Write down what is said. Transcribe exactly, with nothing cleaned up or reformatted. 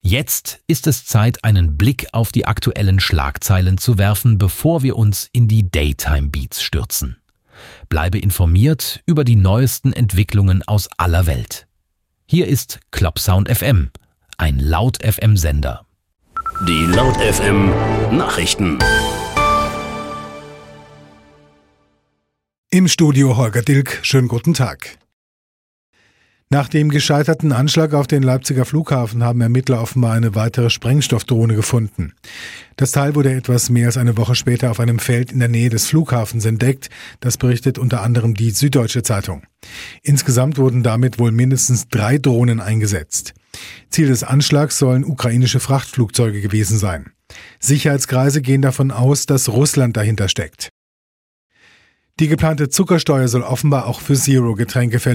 Jetzt ist es Zeit, einen Blick auf die aktuellen Schlagzeilen zu werfen, bevor wir uns in die Daytime Beats stürzen. Bleibe informiert über die neuesten Entwicklungen aus aller Welt. Hier ist Club Sound F M, ein Laut-F M-Sender. Die Laut-F M Nachrichten. Im Studio Holger Dilk, schönen guten Tag. Nach dem gescheiterten Anschlag auf den Leipziger Flughafen haben Ermittler offenbar eine weitere Sprengstoffdrohne gefunden. Das Teil wurde etwas mehr als eine Woche später auf einem Feld in der Nähe des Flughafens entdeckt. Das berichtet unter anderem die Süddeutsche Zeitung. Insgesamt wurden damit wohl mindestens drei Drohnen eingesetzt. Ziel des Anschlags sollen ukrainische Frachtflugzeuge gewesen sein. Sicherheitskreise gehen davon aus, dass Russland dahinter steckt. Die geplante Zuckersteuer soll offenbar auch für Zero-Getränke fällig